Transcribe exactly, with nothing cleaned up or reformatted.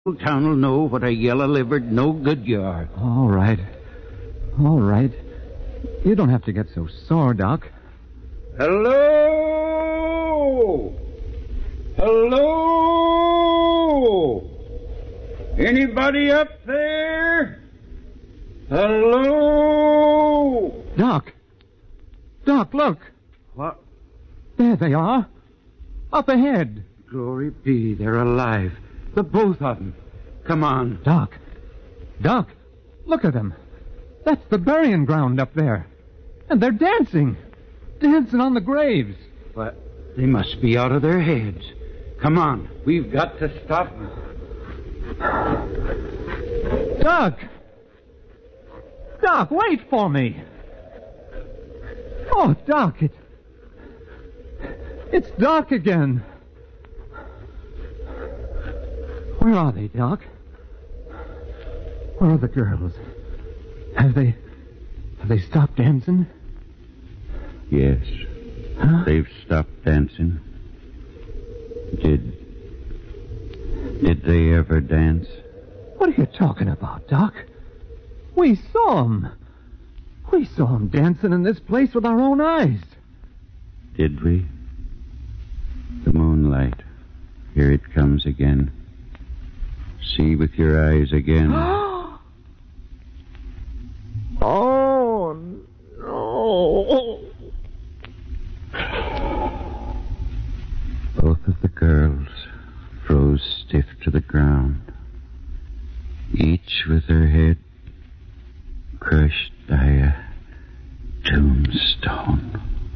town will know what a yellow-livered no-good you are. All right. All right. You don't have to get so sore, Doc. Hello? Hello? Anybody up there? Hello? Doc. Doc, look. What? There they are. Up ahead. Glory be, they're alive. The both of them. Come on. Doc. Doc, look at them. That's the burying ground up there. And they're dancing. Dancing on the graves. What? They must be out of their heads. Come on. We've got to stop them. Doc. Doc, wait for me. Oh, Doc, it... It's Doc again. Where are they, Doc? Where are the girls? Have they... Have they stopped dancing? Yes. Huh? They've stopped dancing. Did... Did they ever dance? What are you talking about, Doc? We saw 'em. We saw 'em dancing in this place with our own eyes. Did we? The moonlight. Here it comes again. See with your eyes again. Oh, no. Both of the girls froze stiff to the ground, each with her head crushed by a tombstone.